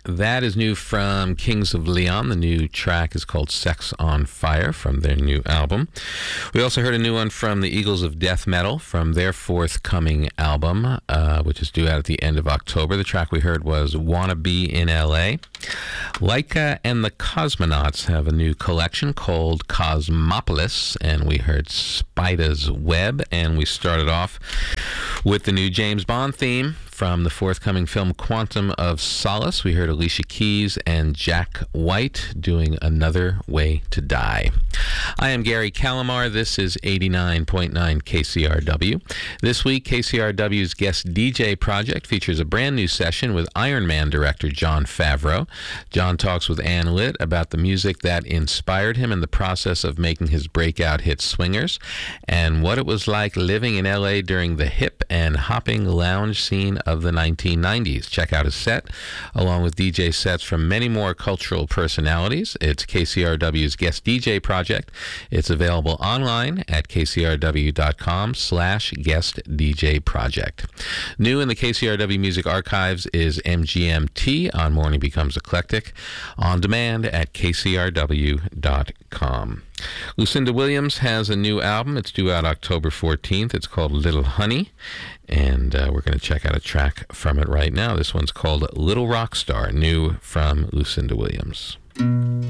That is new from Kings of Leon. The new track is called Sex on Fire from their new album. We also heard a new one from the Eagles of Death Metal from their forthcoming album, which is due out at the end of October. The track we heard was Wanna Be in L.A. Laika and the Cosmonauts have a new collection called Cosmopolis, and we heard Spider's Web, and we started off with the new James Bond theme from the forthcoming film Quantum of Solace. We heard Alicia Keys and Jack White doing Another Way to Die. I am Gary Calamar. This is 89.9 KCRW. This week, KCRW's guest DJ project features a brand new session with Iron Man director Jon Favreau. Jon talks with Ann Litt about the music that inspired him in the process of making his breakout hit Swingers, and what it was like living in LA during the hip and hopping lounge scene of the 1990s. Check out his set, along with DJ sets from many more cultural personalities. It's KCRW's guest DJ project. It's available online at kcrw.com/guest DJ project. New in the KCRW Music Archives is MGMT on Morning Becomes Eclectic, on demand at kcrw.com. Lucinda Williams has a new album. It's due out October 14th. It's called Little Honey, and we're going to check out a track from it right now. This one's called Little Rock Star, new from Lucinda Williams.